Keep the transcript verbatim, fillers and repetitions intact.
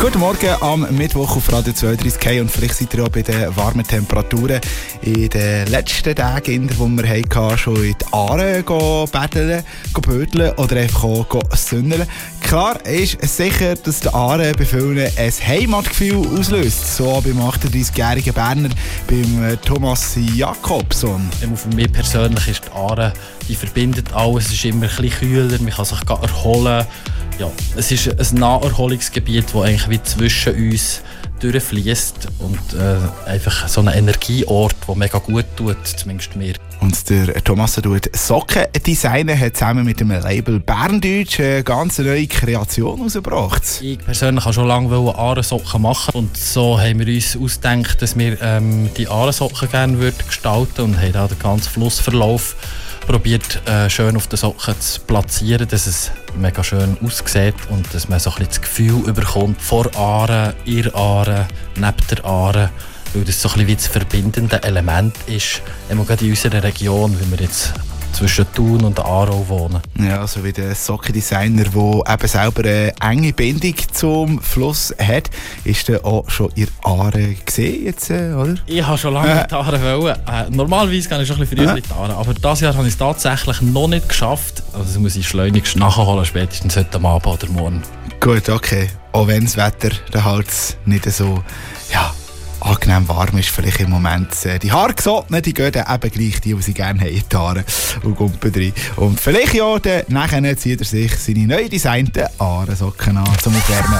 Guten Morgen am Mittwoch auf Radio zweiunddreißig K und vielleicht seid ihr auch bei den warmen Temperaturen in den letzten Tagen, die wir hatten, schon in die Aare betteln, bödeln oder einfach auch sünneln. Klar ist sicher, dass die Aare bei vielen ein Heimatgefühl auslöst, so beim achtunddreißigjährigen Berner, beim Thomas Jakobson. Für mich persönlich ist die Aare, die verbindet alles, es ist immer ein bisschen kühler, man kann sich erholen. Ja, es ist ein Naherholungsgebiet, das eigentlich wie zwischen uns durchfließt und äh, einfach so ein Energieort, der mega gut tut, zumindest mir. Und der Thomas tut Socken designen, hat zusammen mit dem Label Berndeutsch eine ganz neue Kreation herausgebracht. Ich persönlich wollte schon lange Aaresocken machen und so haben wir uns ausgedacht, dass wir ähm, die Aaresocken gerne würden gestalten und haben da den ganzen Flussverlauf probiert äh, schön auf den Socken zu platzieren, dass es mega schön aussieht und dass man so ein bisschen das Gefühl überkommt vor Aare, in Aare, neben der Aare, weil das so ein bisschen wie das verbindende Element ist, immer gerade in unserer Region, wie wir jetzt zwischen Thun und Aarau wohnen. Ja, so wie der Sockendesigner, der eben selber eine enge Bindung zum Fluss hat, ist er auch schon in Aare gesehen jetzt, oder? Ich habe schon lange in die Aare wollen. Äh, normalerweise gehe ich schon ein bisschen früher in die Aare, aber dieses Jahr habe ich es tatsächlich noch nicht geschafft. Also das muss ich schleunigst nachholen, spätestens heute Abend oder morgen. Gut, okay. Auch wenn das Wetter dann halt nicht so, ja, angenehm warm ist vielleicht im Moment. Die Haargesottenen, die gehen dann eben gleich, die, die sie gerne haben, in die Haare und Gumpen rein. Und vielleicht ja, dann nachher zieht er sich seine neu designten Aaresocken an, zum Aufwärmen.